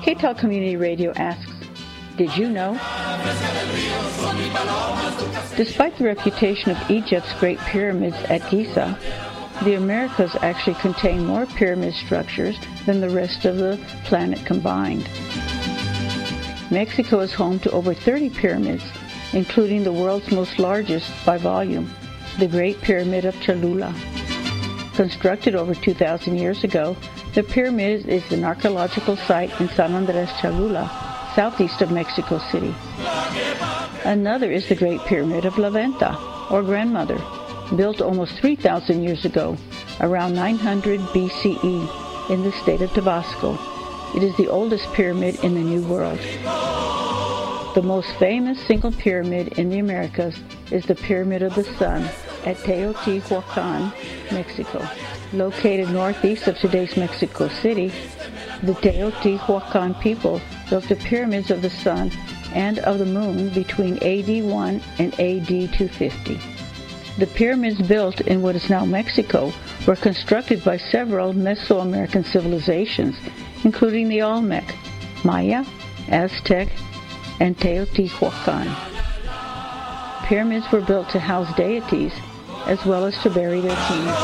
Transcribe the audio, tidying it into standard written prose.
KTAL Community Radio asks, did you know? Despite the reputation of Egypt's Great Pyramids at Giza, the Americas actually contain more pyramid structures than the rest of the planet combined. Mexico is home to over 30 pyramids, including the world's most largest by volume, the Great Pyramid of Cholula. Constructed over 2,000 years ago, the pyramid is an archaeological site in San Andres Cholula, southeast of Mexico City. Another is the Great Pyramid of La Venta, or Grandmother, built almost 3,000 years ago, around 900 BCE, in the state of Tabasco. It is the oldest pyramid in the New World. The most famous single pyramid in the Americas is the Pyramid of the Sun at Teotihuacan, Mexico. Located northeast of today's Mexico City, the Teotihuacan people built the pyramids of the sun and of the moon between AD 1 and AD 250. The pyramids built in what is now Mexico were constructed by several Mesoamerican civilizations, including the Olmec, Maya, Aztec, and Teotihuacan. Pyramids were built to house deities as well as to bury their kings.